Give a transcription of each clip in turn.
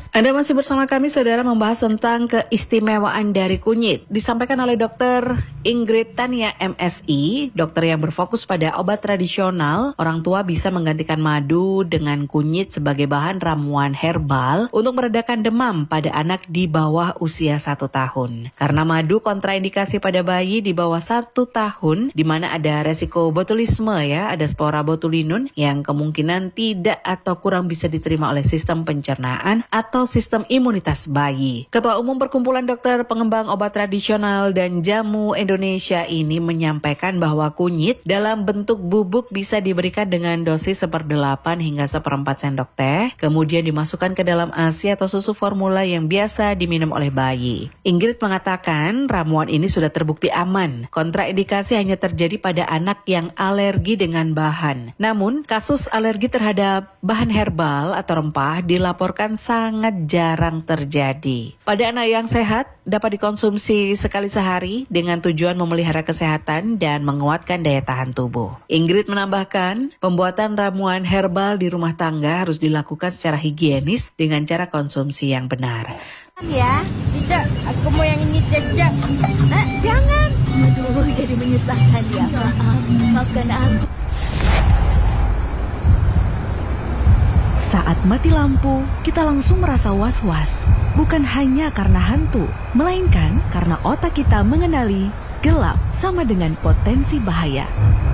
Anda masih bersama kami, saudara, membahas tentang keistimewaan dari kunyit. Disampaikan oleh Dr. Ingrid Tania MSI, dokter yang berfokus pada obat tradisional. Orang tua bisa menggantikan madu dengan kunyit sebagai bahan ramuan herbal untuk meredakan demam pada anak di bawah usia 1 tahun. Karena madu kontraindikasi pada bayi di bawah 1 tahun, di mana ada resiko botulisme ada spora botulinum yang kemungkinan tidak atau kurang bisa diterima oleh sistem pencernaan atau sistem imunitas bayi. Ketua Umum Perkumpulan Dokter Pengembang Obat Tradisional dan Jamu Indonesia ini menyampaikan bahwa kunyit dalam bentuk bubuk bisa diberikan dengan dosis 1/8 hingga 1/4 sendok teh, kemudian dimasukkan ke dalam ASI atau susu formula yang biasa diminum oleh bayi. Ingrid mengatakan ramuan ini sudah terbukti aman. Kontraindikasi hanya terjadi pada anak yang alergi dengan bahan. Namun, kasus alergi terhadap bahan herbal atau rempah dilaporkan sangat jarang terjadi. Pada anak yang sehat, dapat dikonsumsi sekali sehari dengan tujuan memelihara kesehatan dan menguatkan daya tahan tubuh. Ingrid menambahkan, pembuatan ramuan herbal di rumah tangga harus dilakukan secara higienis dengan cara konsumsi yang benar. Ya, tidak, aku mau yang ini saja. Jangan. Aduh, jadi menyusahkan ya. Maafkan aku. Saat mati lampu, kita langsung merasa was-was. Bukan hanya karena hantu, melainkan karena otak kita mengenali gelap sama dengan potensi bahaya.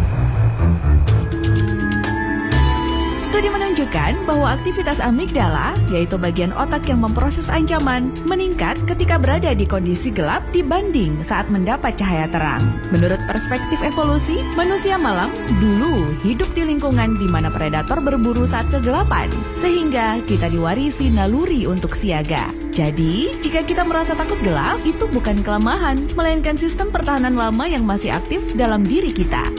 Studi menunjukkan bahwa aktivitas amigdala, yaitu bagian otak yang memproses ancaman, meningkat ketika berada di kondisi gelap dibanding saat mendapat cahaya terang. Menurut perspektif evolusi, manusia malam dulu hidup di lingkungan di mana predator berburu saat kegelapan, sehingga kita diwarisi naluri untuk siaga. Jadi, jika kita merasa takut gelap, itu bukan kelemahan, melainkan sistem pertahanan lama yang masih aktif dalam diri kita.